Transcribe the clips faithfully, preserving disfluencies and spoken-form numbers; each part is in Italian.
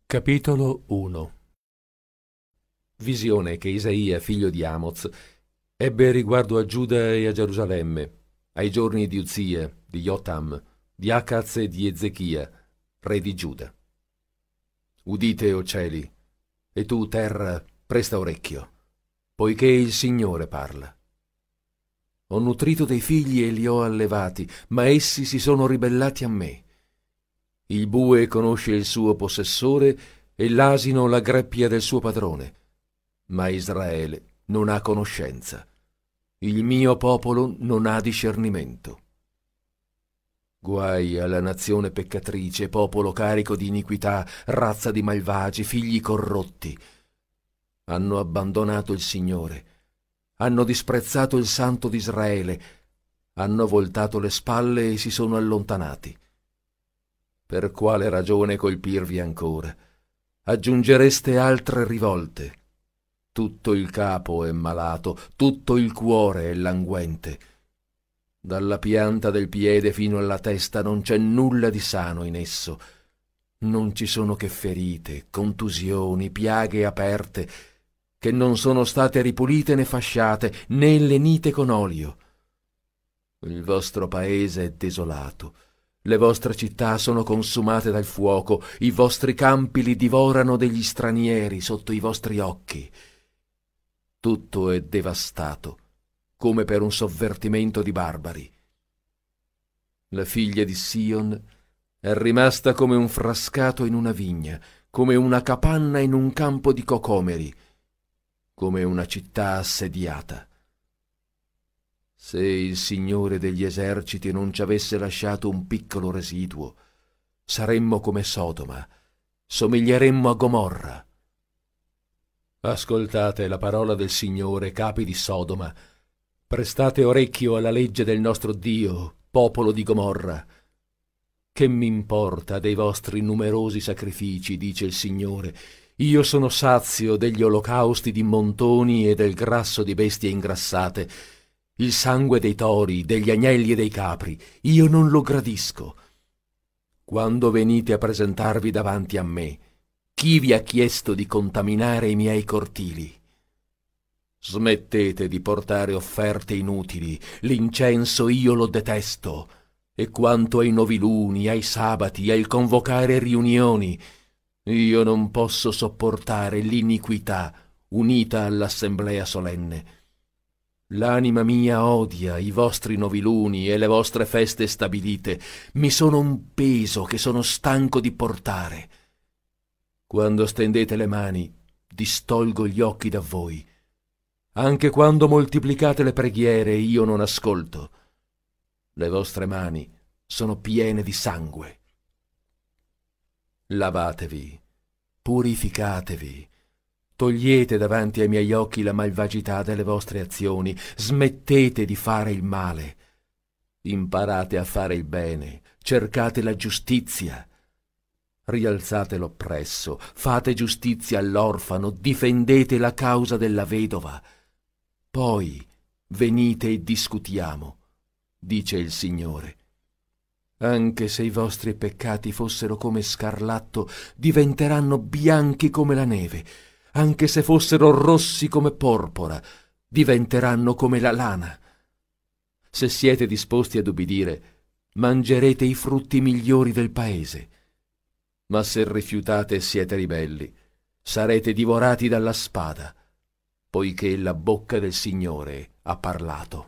Capitolo uno. Visione che Isaia, figlio di Amoz, ebbe riguardo a Giuda e a Gerusalemme, ai giorni di Uzia, di Jotam, di Acaz e di Ezechia, re di Giuda. Udite, o cieli, e tu, terra, presta orecchio, poiché il Signore parla. Ho nutrito dei figli e li ho allevati, ma essi si sono ribellati a me. Il bue conosce il suo possessore e l'asino la greppia del suo padrone, ma Israele non ha conoscenza. Il mio popolo non ha discernimento. Guai alla nazione peccatrice, popolo carico di iniquità, razza di malvagi, figli corrotti. Hanno abbandonato il Signore, hanno disprezzato il Santo d'Israele, hanno voltato le spalle e si sono allontanati. Per quale ragione colpirvi ancora? Aggiungereste altre rivolte. Tutto il capo è malato, tutto il cuore è languente. Dalla pianta del piede fino alla testa non c'è nulla di sano in esso. Non ci sono che ferite, contusioni, piaghe aperte, che non sono state ripulite né fasciate, né lenite con olio. Il vostro paese è desolato. Le vostre città sono consumate dal fuoco, i vostri campi li divorano degli stranieri sotto i vostri occhi. Tutto è devastato, come per un sovvertimento di barbari. La figlia di Sion è rimasta come un frascato in una vigna, come una capanna in un campo di cocomeri, come una città assediata. Se il Signore degli eserciti non ci avesse lasciato un piccolo residuo, saremmo come Sodoma, somiglieremmo a Gomorra. Ascoltate la parola del Signore, capi di Sodoma. Prestate orecchio alla legge del nostro Dio, popolo di Gomorra. Che m'importa dei vostri numerosi sacrifici, dice il Signore. Io sono sazio degli olocausti di montoni e del grasso di bestie ingrassate. Il sangue dei tori, degli agnelli e dei capri, io non lo gradisco. Quando venite a presentarvi davanti a me, chi vi ha chiesto di contaminare i miei cortili? Smettete di portare offerte inutili, l'incenso io lo detesto, e quanto ai noviluni, ai sabati, al convocare riunioni, io non posso sopportare l'iniquità unita all'assemblea solenne. L'anima mia odia i vostri noviluni e le vostre feste stabilite, mi sono un peso che sono stanco di portare. Quando stendete le mani, distolgo gli occhi da voi. Anche quando moltiplicate le preghiere, io non ascolto. Le vostre mani sono piene di sangue. Lavatevi, purificatevi. Togliete davanti ai miei occhi la malvagità delle vostre azioni, smettete di fare il male. Imparate a fare il bene, cercate la giustizia. Rialzate l'oppresso, fate giustizia all'orfano, difendete la causa della vedova. Poi venite e discutiamo, dice il Signore. Anche se i vostri peccati fossero come scarlatto, diventeranno bianchi come la neve. Anche se fossero rossi come porpora, diventeranno come la lana. Se siete disposti ad ubbidire, mangerete i frutti migliori del paese. Ma se rifiutate e siete ribelli, sarete divorati dalla spada, poiché la bocca del Signore ha parlato.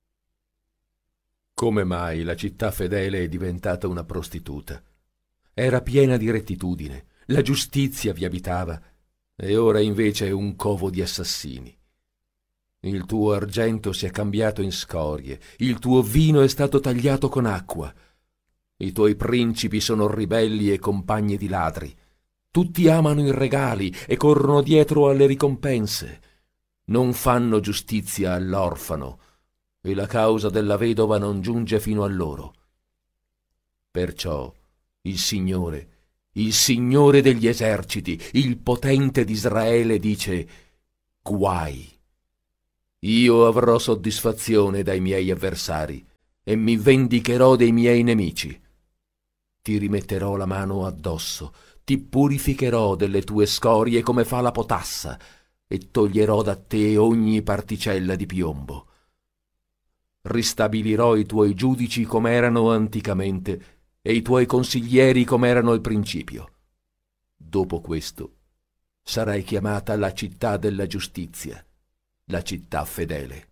Come mai la città fedele è diventata una prostituta? Era piena di rettitudine, la giustizia vi abitava, e ora invece è un covo di assassini. Il tuo argento si è cambiato in scorie, il tuo vino è stato tagliato con acqua. I tuoi principi sono ribelli e compagni di ladri. Tutti amano i regali e corrono dietro alle ricompense. Non fanno giustizia all'orfano, e la causa della vedova non giunge fino a loro. Perciò il Signore, il Signore degli eserciti, il potente d'Israele dice: guai! Io avrò soddisfazione dai miei avversari e mi vendicherò dei miei nemici. ti rimetterò la mano addosso, ti purificherò delle tue scorie come fa la potassa, e toglierò da te ogni particella di piombo. Ristabilirò i tuoi giudici come erano anticamente e i tuoi consiglieri come erano al principio. Dopo questo sarai chiamata la città della giustizia, la città fedele.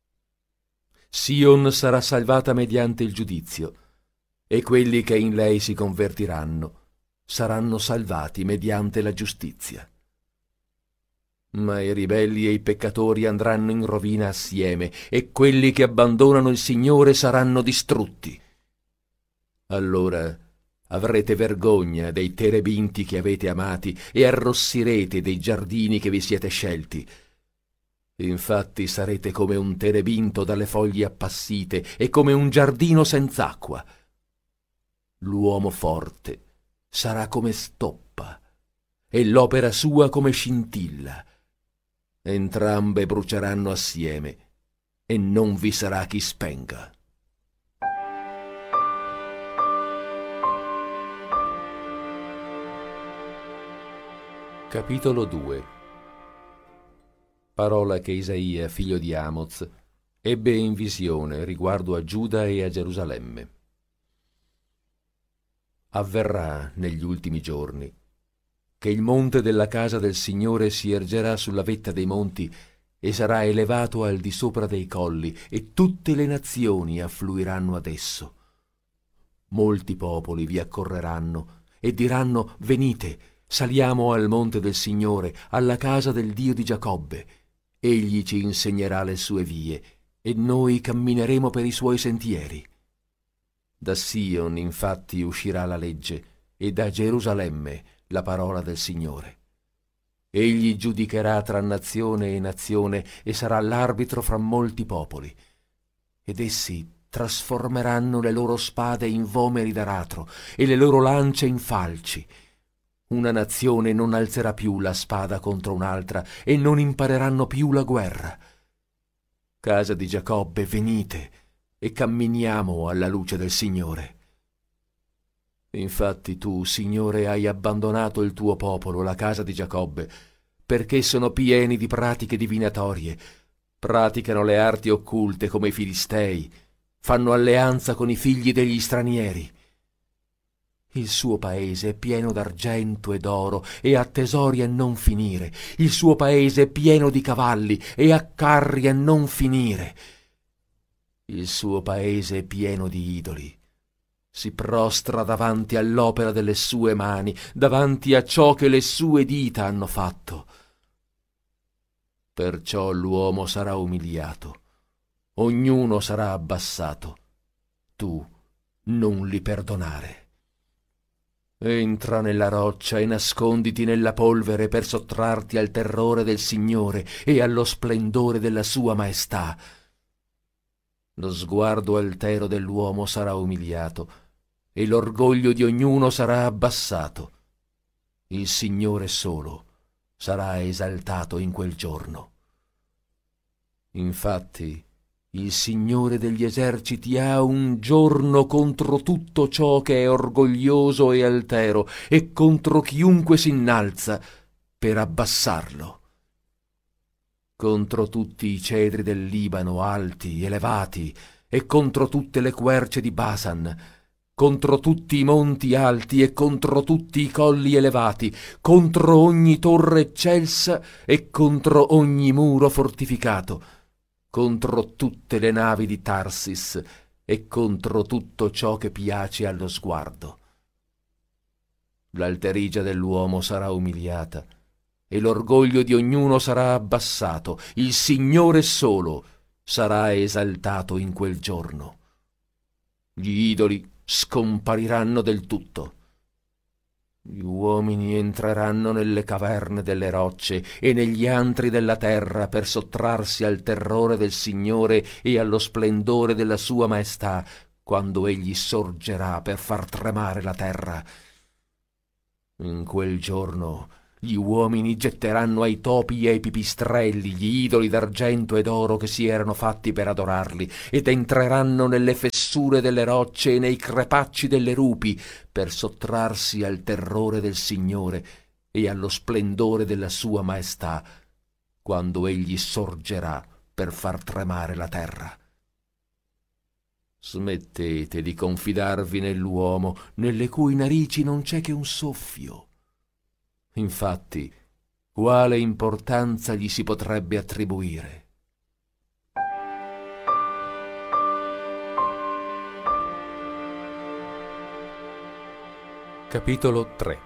Sion sarà salvata mediante il giudizio, e quelli che in lei si convertiranno saranno salvati mediante la giustizia. Ma i ribelli e i peccatori andranno in rovina assieme, e quelli che abbandonano il Signore saranno distrutti. Allora avrete vergogna dei terebinti che avete amati e arrossirete dei giardini che vi siete scelti. Infatti sarete come un terebinto dalle foglie appassite e come un giardino senz'acqua. L'uomo forte sarà come stoppa e l'opera sua come scintilla. Entrambe bruceranno assieme e non vi sarà chi spenga. Capitolo due. Parola che Isaia, figlio di Amoz, ebbe in visione riguardo a Giuda e a Gerusalemme. Avverrà negli ultimi giorni che il monte della casa del Signore si ergerà sulla vetta dei monti e sarà elevato al di sopra dei colli, e tutte le nazioni affluiranno ad esso. Molti popoli vi accorreranno e diranno: venite, saliamo al monte del Signore, alla casa del Dio di Giacobbe. Egli ci insegnerà le sue vie e noi cammineremo per i suoi sentieri. Da Sion infatti uscirà la legge, e da Gerusalemme la parola del Signore. Egli giudicherà tra nazione e nazione e sarà l'arbitro fra molti popoli. Ed essi trasformeranno le loro spade in vomeri d'aratro e le loro lance in falci. Una nazione non alzerà più la spada contro un'altra e non impareranno più la guerra. Casa di Giacobbe, venite e camminiamo alla luce del Signore. Infatti tu, Signore, hai abbandonato il tuo popolo, la casa di Giacobbe, perché sono pieni di pratiche divinatorie, praticano le arti occulte come i Filistei, fanno alleanza con i figli degli stranieri. Il suo paese è pieno d'argento e d'oro e ha tesori a non finire. Il suo paese è pieno di cavalli e ha carri a non finire. Il suo paese è pieno di idoli. Si prostra davanti all'opera delle sue mani, davanti a ciò che le sue dita hanno fatto. Perciò l'uomo sarà umiliato, ognuno sarà abbassato. Tu non li perdonare. Entra nella roccia e nasconditi nella polvere per sottrarti al terrore del Signore e allo splendore della sua maestà. Lo sguardo altero dell'uomo sarà umiliato e l'orgoglio di ognuno sarà abbassato. Il Signore solo sarà esaltato in quel giorno. Infatti, il Signore degli eserciti ha un giorno contro tutto ciò che è orgoglioso e altero e contro chiunque si innalza per abbassarlo. Contro tutti i cedri del Libano alti, elevati, e contro tutte le querce di Basan, contro tutti i monti alti e contro tutti i colli elevati, contro ogni torre eccelsa e contro ogni muro fortificato, contro tutte le navi di Tarsis e contro tutto ciò che piace allo sguardo. L'alterigia dell'uomo sarà umiliata e l'orgoglio di ognuno sarà abbassato. Il Signore solo sarà esaltato in quel giorno. Gli idoli scompariranno del tutto. Gli uomini entreranno nelle caverne delle rocce e negli antri della terra per sottrarsi al terrore del Signore e allo splendore della sua maestà, quando egli sorgerà per far tremare la terra. In quel giorno Gli uomini getteranno ai topi e ai pipistrelli gli idoli d'argento e d'oro che si erano fatti per adorarli, ed entreranno nelle fessure delle rocce e nei crepacci delle rupi per sottrarsi al terrore del Signore e allo splendore della sua maestà, quando egli sorgerà per far tremare la terra. Smettete di confidarvi nell'uomo, nelle cui narici non c'è che un soffio. Infatti, quale importanza gli si potrebbe attribuire? Capitolo tre.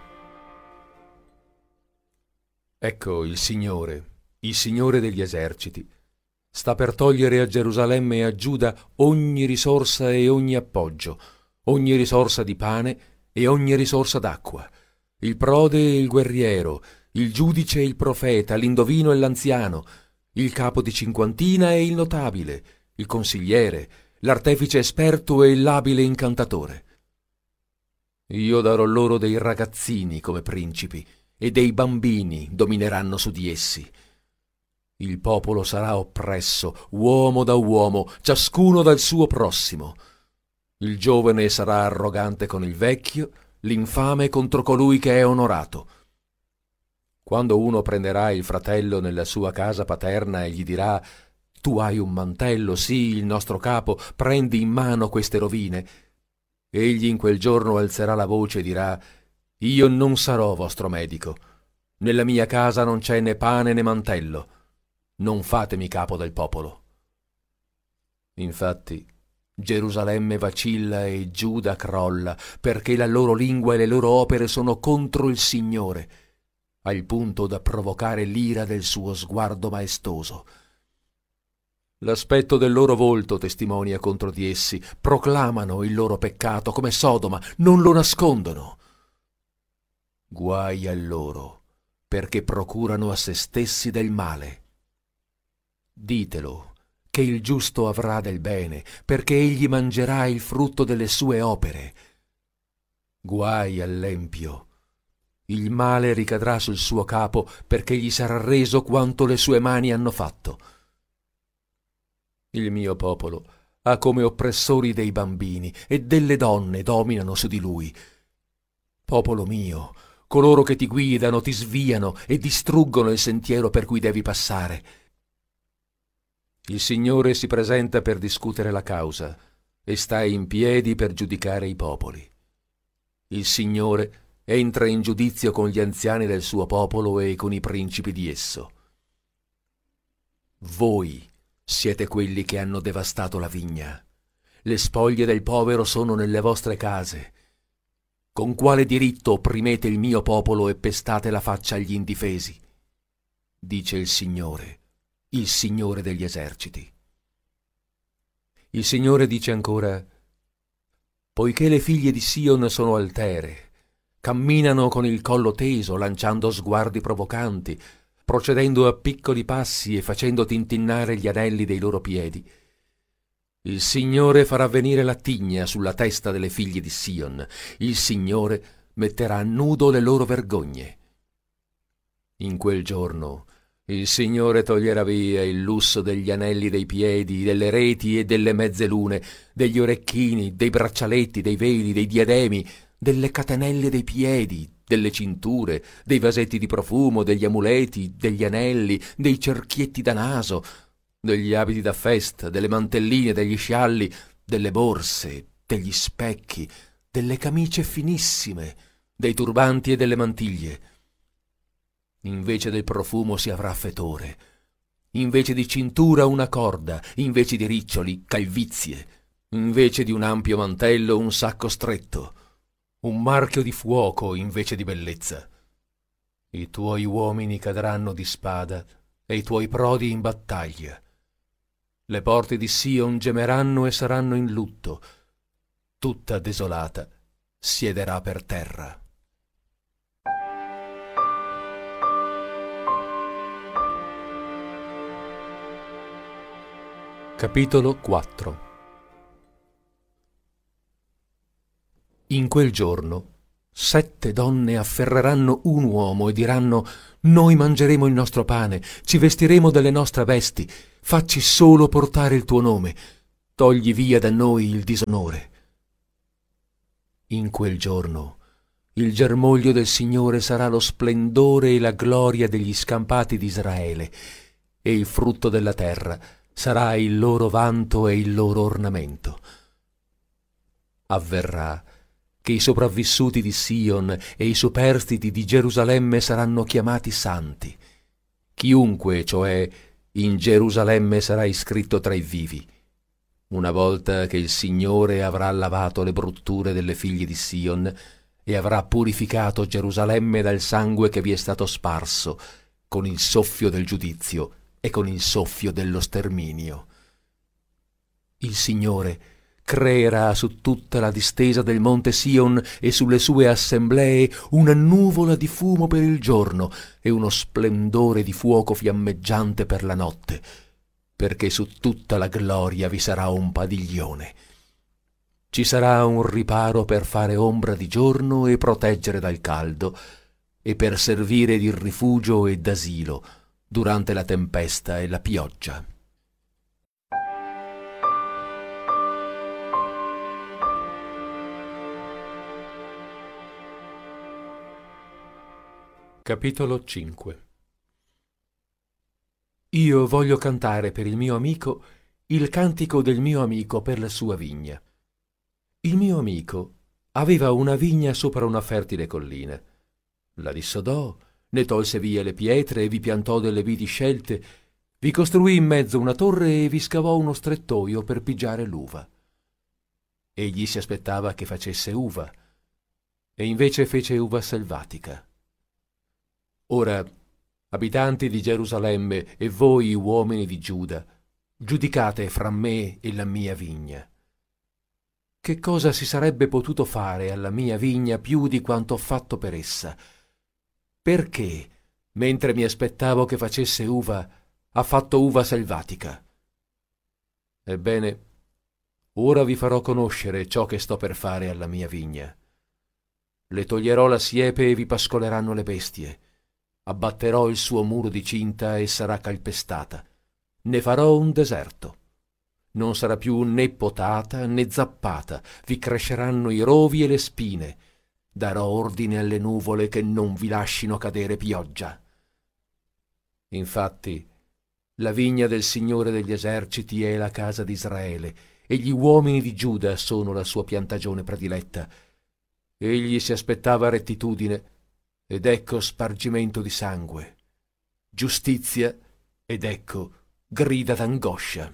Ecco il Signore, il Signore degli eserciti, sta per togliere a Gerusalemme e a Giuda ogni risorsa e ogni appoggio, ogni risorsa di pane e ogni risorsa d'acqua, il prode e il guerriero, il giudice e il profeta, l'indovino e l'anziano, il capo di cinquantina e il notabile, il consigliere, l'artefice esperto e l'abile incantatore. Io darò loro dei ragazzini come principi, e dei bambini domineranno su di essi. Il popolo sarà oppresso, uomo da uomo, ciascuno dal suo prossimo. Il giovane sarà arrogante con il vecchio, l'infame contro colui che è onorato. Quando uno prenderà il fratello nella sua casa paterna e gli dirà: «Tu hai un mantello, sì, il nostro capo, prendi in mano queste rovine», egli in quel giorno alzerà la voce e dirà: «Io non sarò vostro medico. Nella mia casa non c'è né pane né mantello. Non fatemi capo del popolo». Infatti, Gerusalemme vacilla e Giuda crolla, perché la loro lingua e le loro opere sono contro il Signore, al punto da provocare l'ira del suo sguardo maestoso. L'aspetto del loro volto testimonia contro di essi, proclamano il loro peccato come Sodoma, non lo nascondono. Guai a loro, perché procurano a se stessi del male. Ditelo, che il giusto avrà del bene, perché egli mangerà il frutto delle sue opere. Guai all'empio, il male ricadrà sul suo capo, perché gli sarà reso quanto le sue mani hanno fatto. Il mio popolo ha come oppressori dei bambini, e delle donne dominano su di lui. Popolo mio, coloro che ti guidano ti sviano e distruggono il sentiero per cui devi passare. Il Signore si presenta per discutere la causa e sta in piedi per giudicare i popoli. Il Signore entra in giudizio con gli anziani del suo popolo e con i principi di esso. Voi siete quelli che hanno devastato la vigna. Le spoglie del povero sono nelle vostre case. Con quale diritto opprimete il mio popolo e pestate la faccia agli indifesi? Dice il Signore, il Signore degli eserciti. Il Signore dice ancora: poiché le figlie di Sion sono altere, camminano con il collo teso, lanciando sguardi provocanti, procedendo a piccoli passi e facendo tintinnare gli anelli dei loro piedi, il Signore farà venire la tigna sulla testa delle figlie di Sion. Il Signore metterà a nudo le loro vergogne. In quel giorno il Signore toglierà via il lusso degli anelli dei piedi, delle reti e delle mezze lune, degli orecchini, dei braccialetti, dei veli, dei diademi, delle catenelle dei piedi, delle cinture, dei vasetti di profumo, degli amuleti, degli anelli, dei cerchietti da naso, degli abiti da festa, delle mantelline, degli scialli, delle borse, degli specchi, delle camicie finissime, dei turbanti e delle mantiglie. Invece del profumo si avrà fetore, invece di cintura una corda, invece di riccioli calvizie, invece di un ampio mantello un sacco stretto, un marchio di fuoco invece di bellezza. I tuoi uomini cadranno di spada e i tuoi prodi in battaglia. Le porte di Sion gemeranno e saranno in lutto. Tutta desolata siederà per terra. Capitolo quattro. In quel giorno Sette donne afferreranno un uomo e diranno: noi mangeremo il nostro pane, ci vestiremo delle nostre vesti, facci solo portare il tuo nome, togli via da noi il disonore. In quel giorno il germoglio del Signore sarà lo splendore e la gloria degli scampati di Israele, e il frutto della terra sarà il loro vanto e il loro ornamento. Avverrà che i sopravvissuti di Sion e i superstiti di Gerusalemme saranno chiamati santi. Chiunque, cioè, in Gerusalemme sarà iscritto tra i vivi, una volta che il Signore avrà lavato le brutture delle figlie di Sion e avrà purificato Gerusalemme dal sangue che vi è stato sparso con il soffio del giudizio e con il soffio dello sterminio. Il Signore creerà su tutta la distesa del monte Sion e sulle sue assemblee una nuvola di fumo per il giorno e uno splendore di fuoco fiammeggiante per la notte, perché su tutta la gloria vi sarà un padiglione. Ci sarà un riparo per fare ombra di giorno e proteggere dal caldo, e per servire di rifugio e d'asilo durante la tempesta e la pioggia. Capitolo cinque. Io voglio cantare per il mio amico il cantico del mio amico per la sua vigna. Il mio amico aveva una vigna sopra una fertile collina. La dissodò, ne tolse via le pietre e vi piantò delle viti scelte, vi costruì in mezzo una torre e vi scavò uno strettoio per pigiare l'uva. Egli si aspettava che facesse uva, e invece fece uva selvatica. Ora, abitanti di Gerusalemme e voi uomini di Giuda, giudicate fra me e la mia vigna. Che cosa si sarebbe potuto fare alla mia vigna più di quanto ho fatto per essa? Perché, mentre mi aspettavo che facesse uva, ha fatto uva selvatica? Ebbene, ora vi farò conoscere ciò che sto per fare alla mia vigna. Le toglierò la siepe e vi pascoleranno le bestie. Abbatterò il suo muro di cinta e sarà calpestata. Ne farò un deserto. Non sarà più né potata né zappata, vi cresceranno i rovi e le spine. Darò ordine alle nuvole che non vi lascino cadere pioggia. Infatti, la vigna del Signore degli eserciti è la casa di Israele, e gli uomini di Giuda sono la sua piantagione prediletta. Egli si aspettava rettitudine, ed ecco spargimento di sangue, giustizia, ed ecco grida d'angoscia.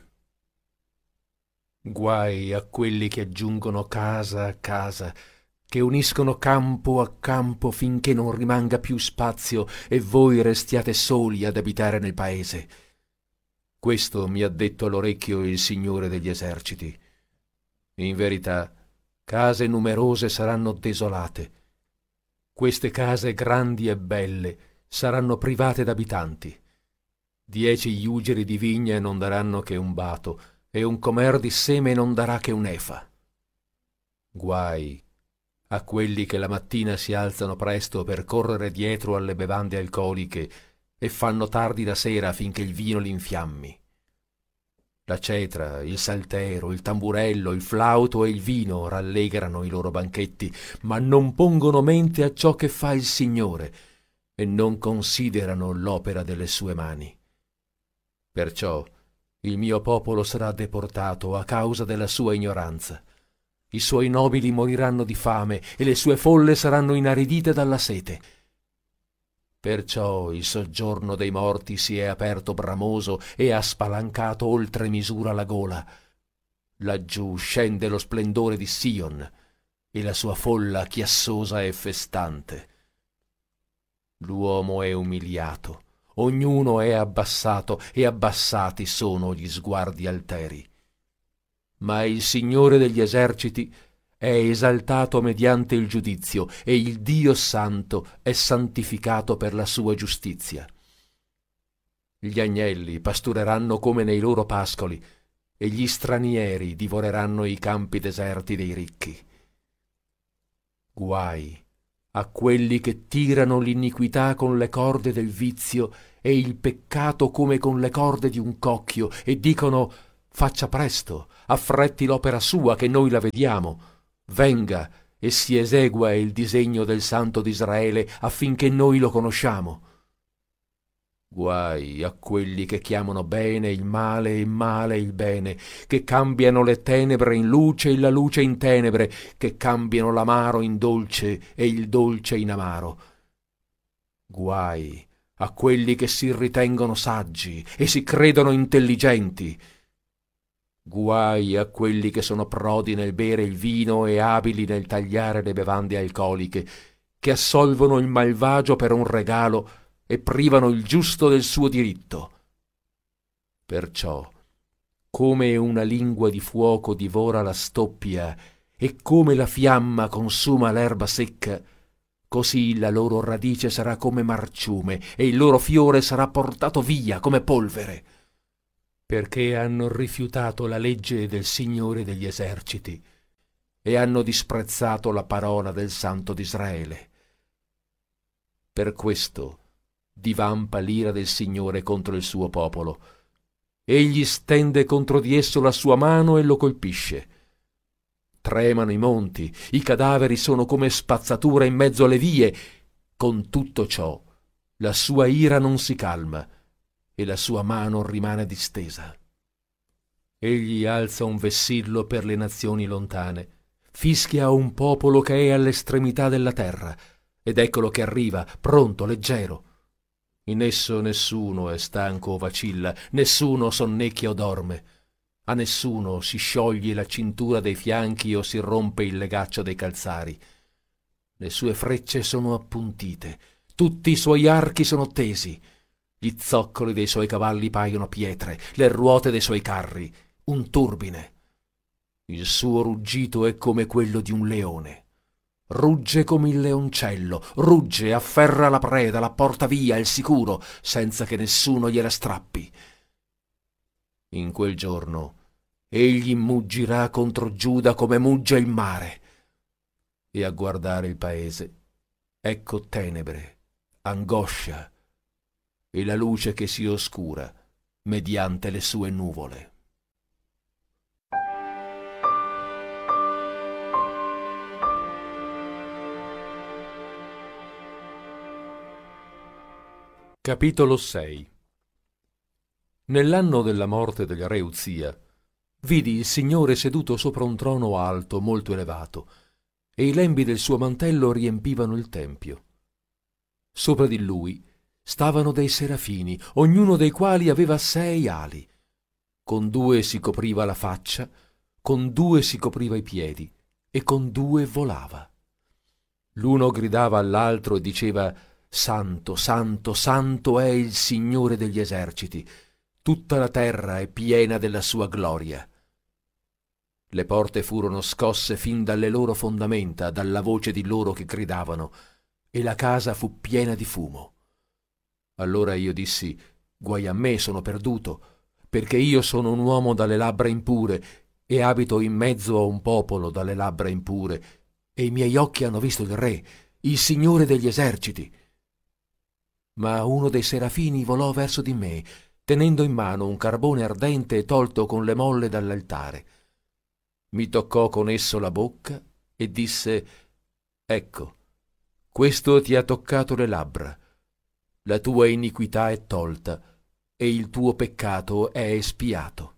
Guai a quelli che aggiungono casa a casa, che uniscono campo a campo finché non rimanga più spazio e voi restiate soli ad abitare nel paese. Questo mi ha detto all'orecchio il Signore degli eserciti. In verità, case numerose saranno desolate. Queste case grandi e belle saranno private d'abitanti. Dieci iugeri di vigne non daranno che un bato, e un comer di seme non darà che un'efa. Guai a quelli che la mattina si alzano presto per correre dietro alle bevande alcoliche e fanno tardi la sera finché il vino li infiammi. La cetra, il saltero, il tamburello, il flauto e il vino rallegrano i loro banchetti, ma non pongono mente a ciò che fa il Signore e non considerano l'opera delle sue mani. Perciò il mio popolo sarà deportato a causa della sua ignoranza. I suoi nobili moriranno di fame e le sue folle saranno inaridite dalla sete. Perciò il soggiorno dei morti si è aperto bramoso e ha spalancato oltre misura la gola. Laggiù scende lo splendore di Sion e la sua folla chiassosa e festante. L'uomo è umiliato, ognuno è abbassato e abbassati sono gli sguardi alteri. Ma il Signore degli eserciti è esaltato mediante il giudizio e il Dio santo è santificato per la sua giustizia. Gli agnelli pastureranno come nei loro pascoli e gli stranieri divoreranno i campi deserti dei ricchi. Guai a quelli che tirano l'iniquità con le corde del vizio e il peccato come con le corde di un cocchio, e dicono: faccia presto, affretti l'opera sua, che noi la vediamo. Venga e si esegua il disegno del Santo d'Israele, affinché noi lo conosciamo. Guai a quelli che chiamano bene il male e male il bene, che cambiano le tenebre in luce e la luce in tenebre, che cambiano l'amaro in dolce e il dolce in amaro. Guai a quelli che si ritengono saggi e si credono intelligenti. Guai a quelli che sono prodi nel bere il vino e abili nel tagliare le bevande alcoliche, che assolvono il malvagio per un regalo e privano il giusto del suo diritto. Perciò, come una lingua di fuoco divora la stoppia e come la fiamma consuma l'erba secca, così la loro radice sarà come marciume e il loro fiore sarà portato via come polvere, perché hanno rifiutato la legge del Signore degli eserciti e hanno disprezzato la parola del Santo d'Israele. Per questo divampa l'ira del Signore contro il suo popolo. Egli stende contro di esso la sua mano e lo colpisce. Tremano i monti, i cadaveri sono come spazzatura in mezzo alle vie. Con tutto ciò, la sua ira non si calma e la sua mano rimane distesa. Egli alza un vessillo per le nazioni lontane, fischia a un popolo che è all'estremità della terra, ed eccolo che arriva, pronto, leggero. In esso nessuno è stanco o vacilla, nessuno sonnecchia o dorme. A nessuno si scioglie la cintura dei fianchi o si rompe il legaccio dei calzari. Le sue frecce sono appuntite, tutti i suoi archi sono tesi, gli zoccoli dei suoi cavalli paiono pietre, le ruote dei suoi carri un turbine. Il suo ruggito è come quello di un leone. Rugge come il leoncello, rugge, afferra la preda, la porta via, il sicuro, senza che nessuno gliela strappi. In quel giorno egli muggirà contro Giuda come mugge il mare, e a guardare il paese ecco tenebre, angoscia e la luce che si oscura mediante le sue nuvole. Capitolo sei. Nell'anno della morte del re Uzia, vidi il Signore seduto sopra un trono alto, molto elevato, e i lembi del suo mantello riempivano il tempio. Sopra di lui stavano dei serafini, ognuno dei quali aveva sei ali. Con due si copriva la faccia, con due si copriva i piedi, e con due volava. L'uno gridava all'altro e diceva: Santo, santo, santo è il Signore degli eserciti, tutta la terra è piena della sua gloria. Le porte furono scosse fin dalle loro fondamenta, dalla voce di loro che gridavano, e la casa fu piena di fumo. Allora io dissi: guai a me, sono perduto, perché io sono un uomo dalle labbra impure e abito in mezzo a un popolo dalle labbra impure, e i miei occhi hanno visto il Re, il Signore degli eserciti. Ma uno dei serafini volò verso di me, tenendo in mano un carbone ardente tolto con le molle dall'altare. Mi toccò con esso la bocca e disse: ecco, questo ti ha toccato le labbra, la tua iniquità è tolta e il tuo peccato è espiato.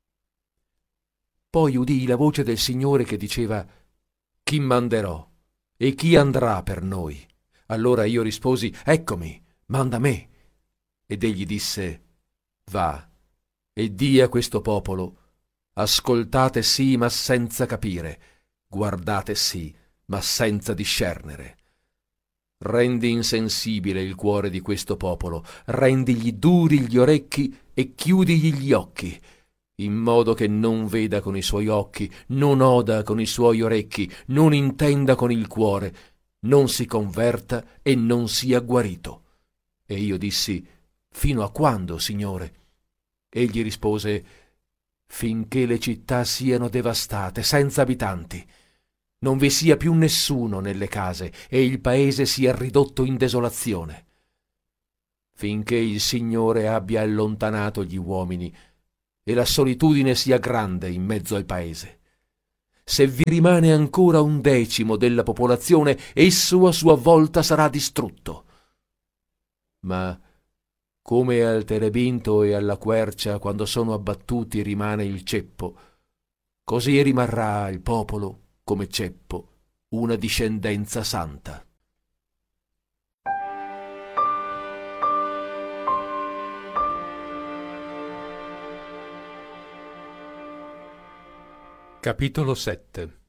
Poi udii la voce del Signore che diceva: chi manderò e chi andrà per noi? Allora io risposi: eccomi, manda me. Ed egli disse: va e di a questo popolo: ascoltate sì, ma senza capire, guardate sì, ma senza discernere. Rendi insensibile il cuore di questo popolo, rendigli duri gli orecchi e chiudigli gli occhi, in modo che non veda con i suoi occhi, non oda con i suoi orecchi, non intenda con il cuore, non si converta e non sia guarito. E io dissi: fino a quando, Signore? Egli rispose: finché le città siano devastate, senza abitanti. non vi sia più nessuno nelle case e il paese sia ridotto in desolazione, finché il Signore abbia allontanato gli uomini e la solitudine sia grande in mezzo al paese. Se vi rimane ancora un decimo della popolazione, esso a sua volta sarà distrutto. Ma come al terebinto e alla quercia quando sono abbattuti rimane il ceppo, così rimarrà al popolo come ceppo una discendenza santa. Capitolo sette.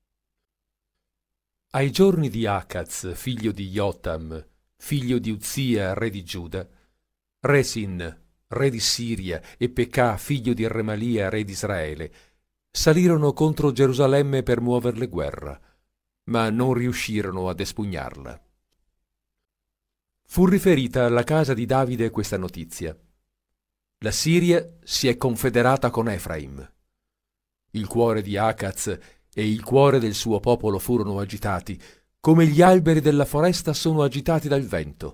Ai giorni di Acaz, figlio di Jotam, figlio di Uzia, re di Giuda, Resin, re di Siria, e Pekà, figlio di Remalia, re di Israele, salirono contro Gerusalemme per muoverle guerra, ma non riuscirono ad espugnarla. Fu riferita alla casa di Davide questa notizia: la Siria si è confederata con Efraim. Il cuore di Acaz e il cuore del suo popolo furono agitati, come gli alberi della foresta sono agitati dal vento.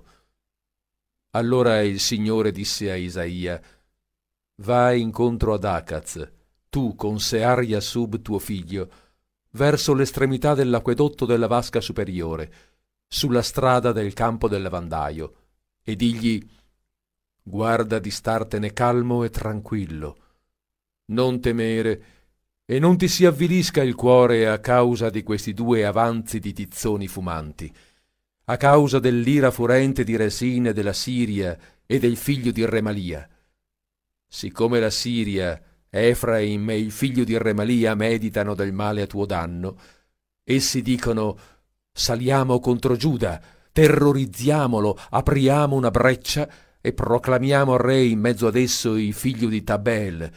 Allora il Signore disse a Isaia: vai incontro ad Acaz, tu con Searia Sub tuo figlio, verso l'estremità dell'acquedotto della vasca superiore, sulla strada del campo del lavandaio, e digli: guarda di startene calmo e tranquillo, non temere, e non ti si avvilisca il cuore a causa di questi due avanzi di tizzoni fumanti, a causa dell'ira furente di Resin e della Siria e del figlio di Remalia. Siccome la Siria, Efraim e il figlio di Remalia meditano del male a tuo danno, essi dicono: saliamo contro Giuda, terrorizziamolo, apriamo una breccia e proclamiamo re in mezzo ad esso il figlio di Tabel.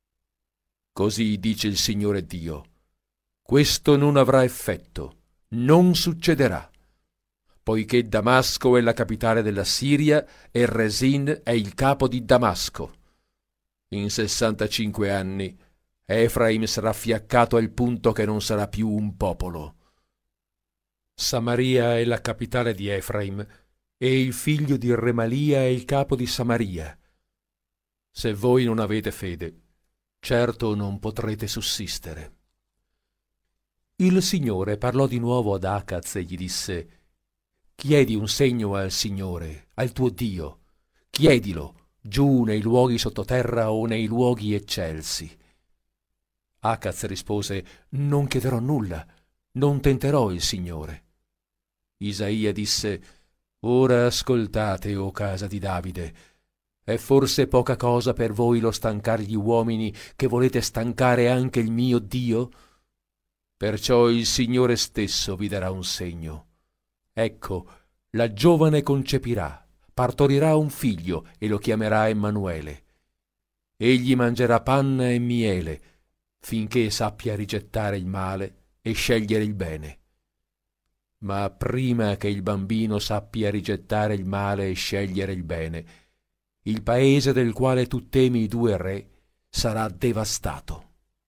Così dice il Signore Dio: questo non avrà effetto, non succederà, poiché Damasco è la capitale della Siria e Resin è il capo di Damasco. In sessantacinque anni Efraim sarà fiaccato al punto che non sarà più un popolo. Samaria è la capitale di Efraim e il figlio di Remalia è il capo di Samaria. Se voi non avete fede, certo non potrete sussistere. Il Signore parlò di nuovo ad Acaz e gli disse: chiedi un segno al Signore, al tuo Dio, chiedilo giù nei luoghi sottoterra o nei luoghi eccelsi. Acaz rispose: non chiederò nulla, non tenterò il Signore. Isaia disse: ora ascoltate, o casa di Davide. È forse poca cosa per voi lo stancar gli uomini, che volete stancare anche il mio Dio? Perciò il Signore stesso vi darà un segno. Ecco, la giovane concepirà, partorirà un figlio e lo chiamerà Emanuele. Egli mangerà panna e miele, finché sappia rigettare il male e scegliere il bene. Ma prima che il bambino sappia rigettare il male e scegliere il bene, il paese del quale tu temi i due re sarà devastato.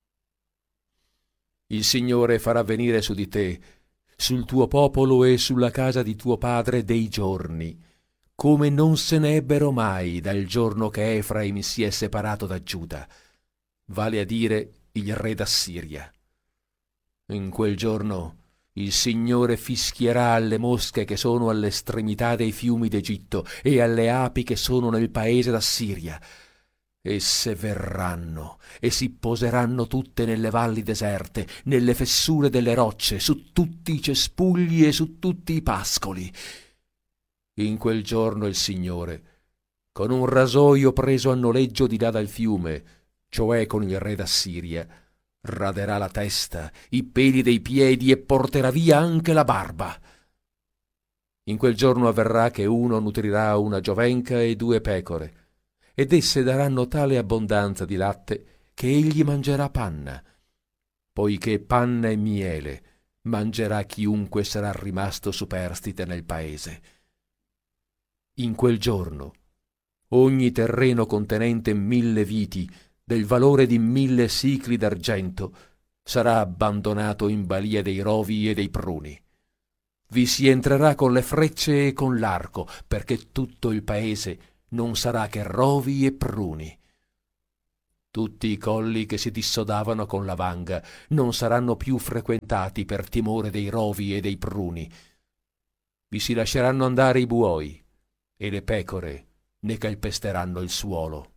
Il Signore farà venire su di te, sul tuo popolo e sulla casa di tuo padre dei giorni, come non se ne ebbero mai dal giorno che Efraim si è separato da Giuda, vale a dire il re d'Assiria. In quel giorno il Signore fischierà alle mosche che sono all'estremità dei fiumi d'Egitto e alle api che sono nel paese d'Assiria. Esse verranno e si poseranno tutte nelle valli deserte, nelle fessure delle rocce, su tutti i cespugli e su tutti i pascoli. In quel giorno il Signore, con un rasoio preso a noleggio di là dal fiume, cioè con il re d'Assiria, raderà la testa, i peli dei piedi e porterà via anche la barba. In quel giorno avverrà che uno nutrirà una giovenca e due pecore, ed esse daranno tale abbondanza di latte che egli mangerà panna, poiché panna e miele mangerà chiunque sarà rimasto superstite nel paese. In quel giorno ogni terreno contenente mille viti del valore di mille sicli d'argento sarà abbandonato in balia dei rovi e dei pruni. Vi si entrerà con le frecce e con l'arco, perché tutto il paese non sarà che rovi e pruni. Tutti i colli che si dissodavano con la vanga non saranno più frequentati per timore dei rovi e dei pruni. Vi si lasceranno andare i buoi, e le pecore ne calpesteranno il suolo.